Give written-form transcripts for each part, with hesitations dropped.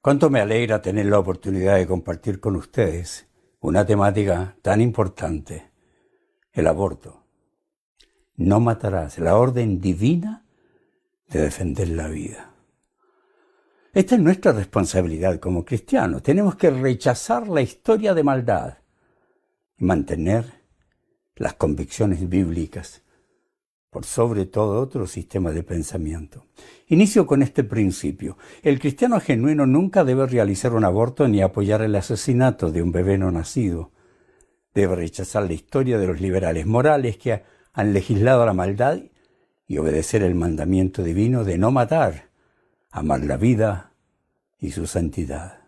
Cuánto me alegra tener la oportunidad de compartir con ustedes una temática tan importante, el aborto. No matarás, la orden divina de defender la vida. Esta es nuestra responsabilidad como cristianos. Tenemos que rechazar la historia de maldad y mantener las convicciones bíblicas por sobre todo otro sistema de pensamiento. Inicio con este principio. El cristiano genuino nunca debe realizar un aborto ni apoyar el asesinato de un bebé no nacido. Debe rechazar la historia de los liberales morales que han legislado la maldad y obedecer el mandamiento divino de no matar, amar la vida y su santidad.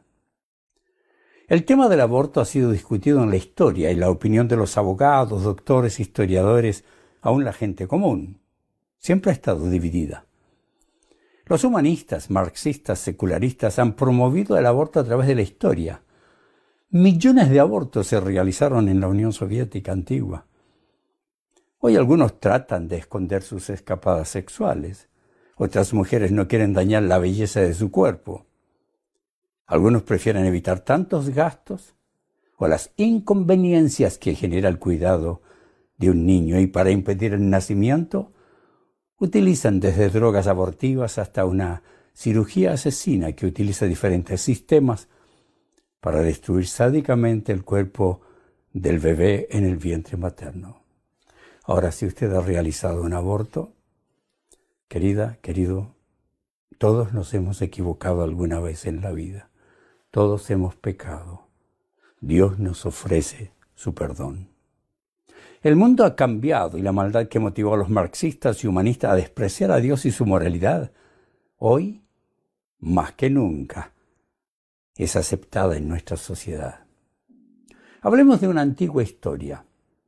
El tema del aborto ha sido discutido en la historia y la opinión de los abogados, doctores, historiadores, aún la gente común, siempre ha estado dividida. Los humanistas, marxistas, secularistas han promovido el aborto a través de la historia. Millones de abortos se realizaron en la Unión Soviética antigua. Hoy algunos tratan de esconder sus escapadas sexuales. Otras mujeres no quieren dañar la belleza de su cuerpo. Algunos prefieren evitar tantos gastos o las inconveniencias que genera el cuidado de un niño, y para impedir el nacimiento utilizan desde drogas abortivas hasta una cirugía asesina que utiliza diferentes sistemas para destruir sádicamente el cuerpo del bebé en el vientre materno. Ahora, si usted ha realizado un aborto, querida, querido, todos nos hemos equivocado alguna vez en la vida. Todos hemos pecado. Dios nos ofrece su perdón. El mundo ha cambiado y la maldad que motivó a los marxistas y humanistas a despreciar a Dios y su moralidad, hoy, más que nunca, es aceptada en nuestra sociedad. Hablemos de una antigua historia.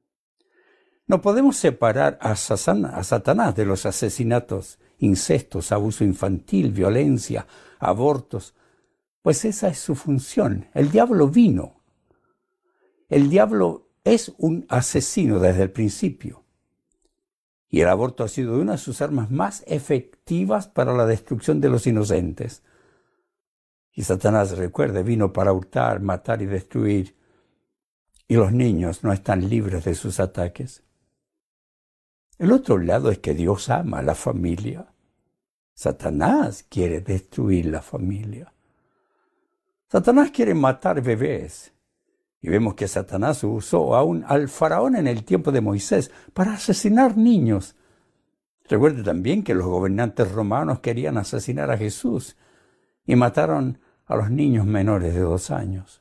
No podemos separar a Satanás de los asesinatos, incestos, abuso infantil, violencia, abortos, pues esa es su función. El diablo vino. El diablo es un asesino desde el principio. Y el aborto ha sido una de sus armas más efectivas para la destrucción de los inocentes. Y Satanás, recuerde, vino para hurtar, matar y destruir. Y los niños no están libres de sus ataques. El otro lado es que Dios ama a la familia. Satanás quiere destruir la familia. Satanás quiere matar bebés. Y vemos que Satanás usó aún al faraón en el tiempo de Moisés para asesinar niños. Recuerde también que los gobernantes romanos querían asesinar a Jesús y mataron a los niños menores de 2 años.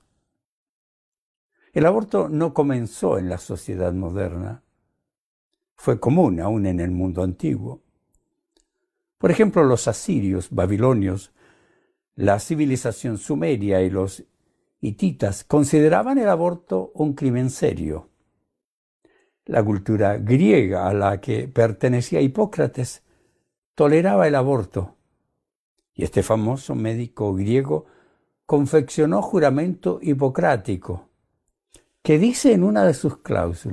El aborto no comenzó en la sociedad moderna. Fue común aún en el mundo antiguo. Por ejemplo, los asirios, babilonios, la civilización sumeria y los hititas consideraban el aborto un crimen serio. La cultura griega a la que pertenecía Hipócrates toleraba el aborto. Y este famoso médico griego confeccionó juramento hipocrático, que dice en una de sus cláusulas: